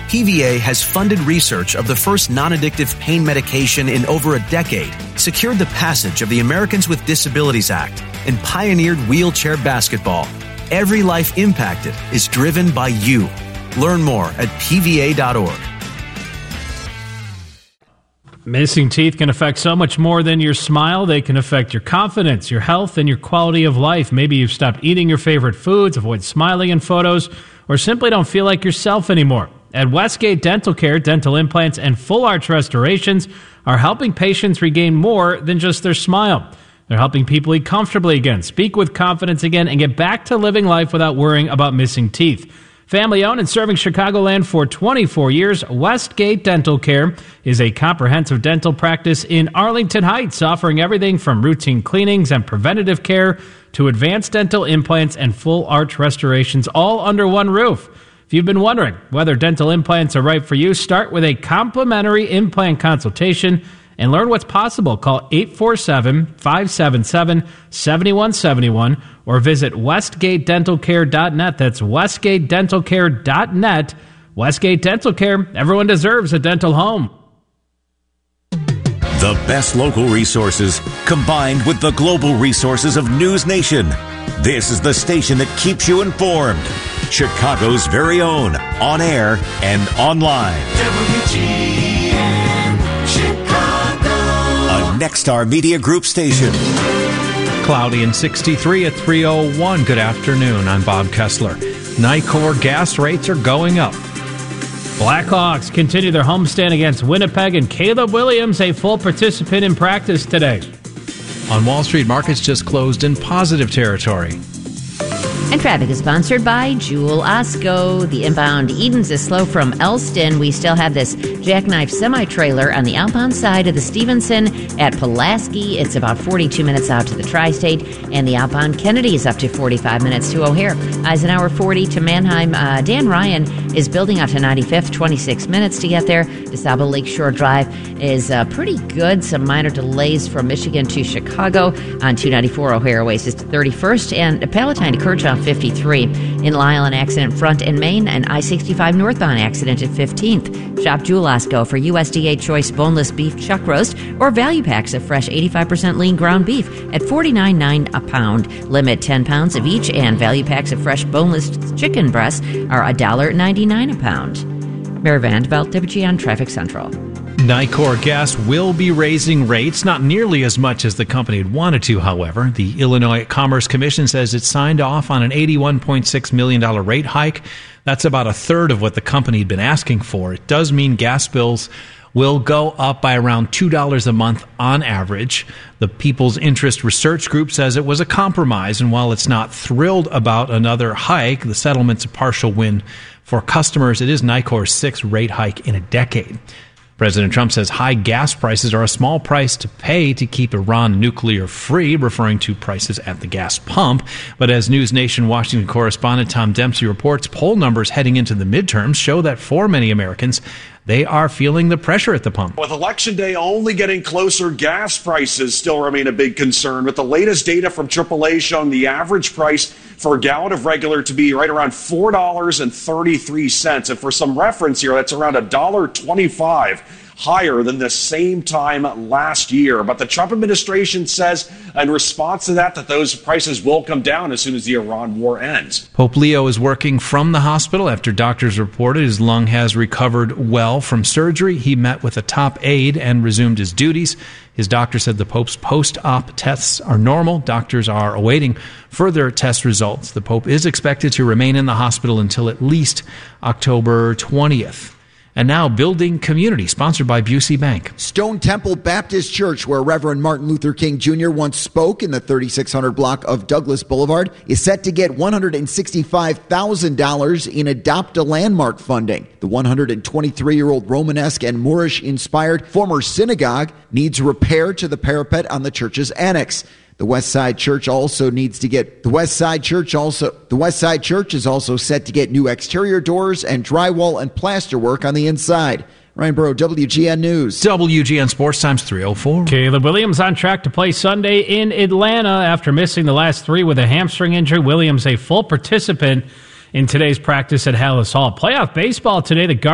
PVA has funded research of the first non-addictive pain medication in over a decade, secured the passage of the Americans with Disabilities Act, and pioneered wheelchair basketball. Every life impacted is driven by you. Learn more at pva.org. Missing teeth can affect so much more than your smile. They can affect your confidence, your health, and your quality of life. Maybe you've stopped eating your favorite foods, avoid smiling in photos, or simply don't feel like yourself anymore. At Westgate Dental Care, dental implants and full arch restorations are helping patients regain more than just their smile. They're helping people eat comfortably again, speak with confidence again, and get back to living life without worrying about missing teeth. Family owned and serving Chicagoland for 24 years, Westgate Dental Care is a comprehensive dental practice in Arlington Heights, offering everything from routine cleanings and preventative care to advanced dental implants and full arch restorations, all under one roof. If you've been wondering whether dental implants are right for you, start with a complimentary implant consultation and learn what's possible. Call 847-577-7171 or visit westgatedentalcare.net. That's westgatedentalcare.net. Westgate Dental Care. Everyone deserves a dental home. The best local resources combined with the global resources of News Nation. This is the station that keeps you informed. Chicago's very own, on air and online. WGN Chicago. A Nexstar Media Group station. Cloudy and 63 at 3:01. Good afternoon. I'm Bob Kessler. Nicor gas rates are going up. Blackhawks continue their homestand against Winnipeg, and Caleb Williams, a full participant in practice today. On Wall Street, markets just closed in positive territory. And traffic is sponsored by Jewel Osco. The inbound Edens is slow from Elston. We still have this jackknife semi-trailer on the outbound side of the Stevenson at Pulaski. It's about 42 minutes out to the Tri-State. And the outbound Kennedy is up to 45 minutes to O'Hare. Eisenhower 40 to Manheim. Dan Ryan is building out to 95th, 26 minutes to get there. DeSable Lakeshore Drive is pretty good. Some minor delays from Michigan to Chicago on 294 O'Hare Oasis to 31st. And Palatine to Kirchhoff 53. In Lisle, an accident front in Maine, and I-65 northbound accident at 15th. Shop Jewel Osco for USDA choice boneless beef chuck roast or value packs of fresh 85% lean ground beef at $49.9 a pound. Limit 10 pounds of each, and value packs of fresh boneless chicken breasts are $1.99 a pound. Mary Vandeveld, WGN Traffic Central. Nicor Gas will be raising rates, not nearly as much as the company had wanted to, however. The Illinois Commerce Commission says it signed off on an $81.6 million rate hike. That's about a third of what the company had been asking for. It does mean gas bills will go up by around $2 a month on average. The People's Interest Research Group says it was a compromise, and while it's not thrilled about another hike, the settlement's a partial win for customers. It is Nicor's sixth rate hike in a decade. President Trump says high gas prices are a small price to pay to keep Iran nuclear free, referring to prices at the gas pump. But as News Nation Washington correspondent Tom Dempsey reports, poll numbers heading into the midterms show that for many Americans, they are feeling the pressure at the pump. With Election Day only getting closer, gas prices still remain a big concern. With the latest data from AAA showing the average price for a gallon of regular to be right around $4.33. And for some reference here, that's around $1.25 higher than the same time last year. But the Trump administration says in response to that those prices will come down as soon as the Iran war ends. Pope Leo is working from the hospital after doctors reported his lung has recovered well from surgery. He met with a top aide and resumed his duties. His doctor said the Pope's post-op tests are normal. Doctors are awaiting further test results. The Pope is expected to remain in the hospital until at least October 20th. And now, Building Community, sponsored by Busey Bank. Stone Temple Baptist Church, where Reverend Martin Luther King Jr. once spoke in the 3600 block of Douglas Boulevard, is set to get $165,000 in Adopt a Landmark funding. The 123-year-old Romanesque and Moorish-inspired former synagogue needs repair to the parapet on the church's annex. The West Side Church is also set to get new exterior doors and drywall and plaster work on the inside. Ryan Burrow, WGN News. WGN Sports Times 3:04. Caleb Williams on track to play Sunday in Atlanta after missing the last three with a hamstring injury. Williams a full participant in today's practice at Hallis Hall. Playoff baseball today. The